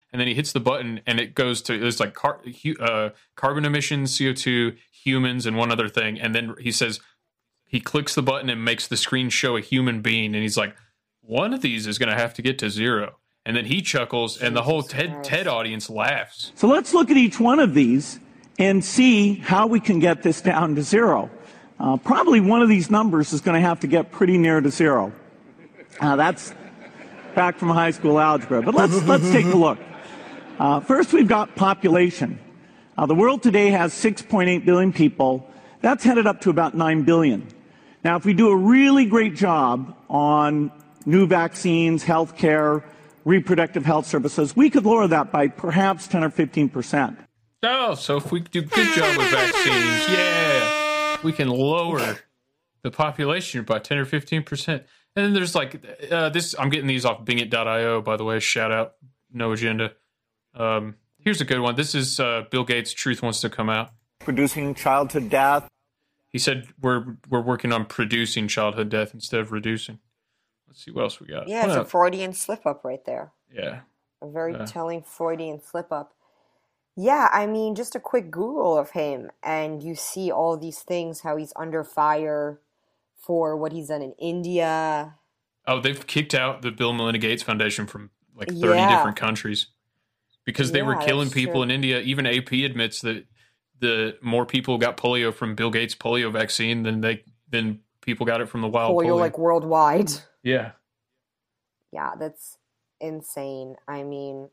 and then he hits the button, and it goes to there's like carbon emissions, CO2, humans, and one other thing, and then he says he clicks the button and makes the screen show a human being, and he's like, one of these is going to have to get to zero. And then he chuckles, and the whole TED audience laughs. So let's look at each one of these and see how we can get this down to zero. Probably one of these numbers is going to have to get pretty near to zero. That's back from high school algebra. But let's take a look. First, we've got population. The world today has 6.8 billion people. That's headed up to about 9 billion. Now, if we do a really great job on new vaccines, healthcare, reproductive health services, we could lower that by perhaps 10 or 15%. Oh, so if we do a good job with vaccines, we can lower the population by 10 or 15%. And then there's like this. I'm getting these off Bingit.io, by the way. Shout out, no agenda. Here's a good one. This is Bill Gates' Truth Wants to Come Out. Reducing childhood death. He said we're working on producing childhood death instead of reducing. Let's see what else we got. Yeah, it's a Freudian slip-up right there. Yeah. A very telling Freudian slip-up. Yeah, I mean, just a quick Google of him, and you see all these things, how he's under fire for what he's done in India. Oh, they've kicked out the Bill and Melinda Gates Foundation from like 30 different countries because they were killing people in India. Even AP admits that the more people got polio from Bill Gates' polio vaccine than people got it from the wild polio. Like worldwide. Yeah. Yeah, that's insane. I mean,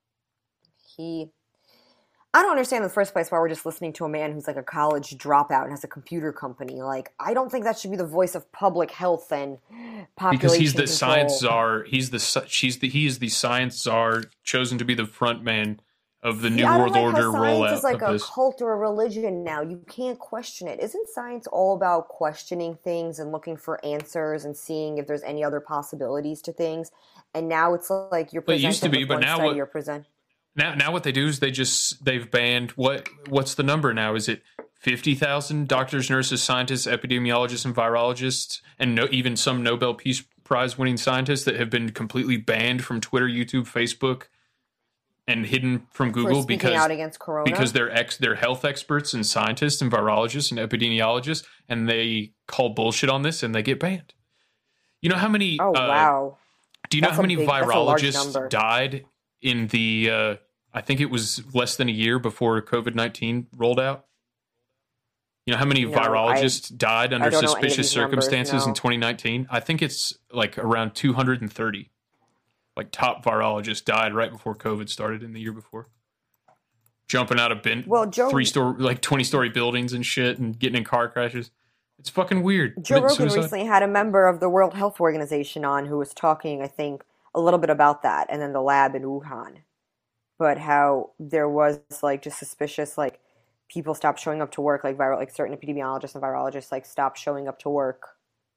I don't understand in the first place why we're just listening to a man who's like a college dropout and has a computer company. Like, I don't think that should be the voice of public health and population because he's the control. science czar. He is the science czar, chosen to be the front man of the New World Order rollout. Science is like a this. cult or a religion now. You can't question it. Isn't science all about questioning things and looking for answers and seeing if there's any other possibilities to things? And now it's like you're presented it used to be, with but one now study what? You're present. Now what they do is they've banned what's the number now? Is it 50,000 doctors, nurses, scientists, epidemiologists, and virologists, and even some Nobel Peace Prize winning scientists that have been completely banned from Twitter, YouTube, Facebook, and hidden from Google because they're health experts and scientists and virologists and epidemiologists, and they call bullshit on this and they get banned. You know how many? Oh wow! Do you know how many virologists died in the? I think it was less than a year before COVID-19 rolled out. You know how many virologists died under suspicious circumstances in 2019? I think it's like around 230. Like top virologists died right before COVID started in the year before. Jumping out of 20-story buildings and shit and getting in car crashes. It's fucking weird. Joe Rogan recently had a member of the World Health Organization on who was talking, I think, a little bit about that and then the lab in Wuhan. But how there was like just suspicious, like people stopped showing up to work, like certain epidemiologists and virologists like stopped showing up to work.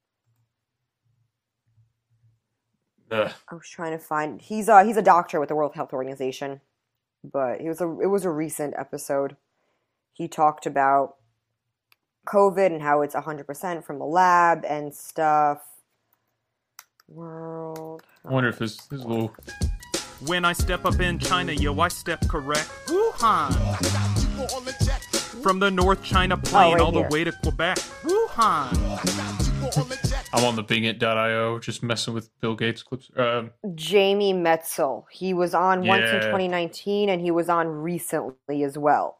I was trying to find. He's a doctor with the World Health Organization, but it was a recent episode. He talked about COVID and how it's 100% from the lab and stuff. I wonder if this is a little. When I step up in China, yo, I step correct. Wuhan. From the North China Plain all the way to Quebec. Wuhan. I'm on the Bingit.io just messing with Bill Gates clips. Jamie Metzel. He was on once in 2019 and he was on recently as well.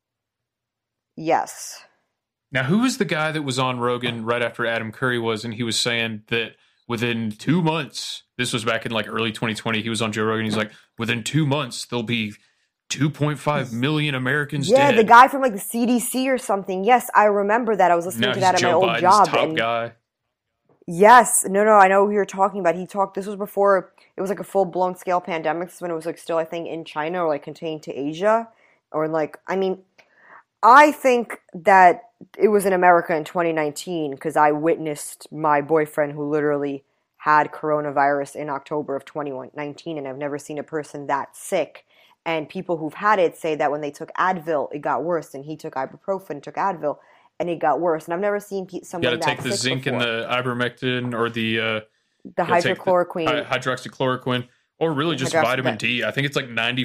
Yes. Now, who was the guy that was on Rogan right after Adam Curry was, and he was saying that within 2 months, this was back in like early 2020, he was on Joe Rogan, he's like, within 2 months, there'll be 2.5 million Americans dead. Yeah, the guy from like the CDC or something. Yes, I remember that. I was listening to that at my old job. Top guy. Yes. No, I know who you're talking about. This was before it was like a full-blown scale pandemic. This is when it was like still, I think, in China or like contained to Asia. Or like, I mean, I think that it was in America in 2019 because I witnessed my boyfriend who literally had coronavirus in October of 2019, and I've never seen a person that sick. And people who've had it say that when they took Advil, it got worse, and he took ibuprofen, took Advil, and it got worse. And I've never seen someone that sick. You got to take the zinc before. And the ivermectin or the hydrochloroquine. Hydroxychloroquine, or really just vitamin D. I think it's like 90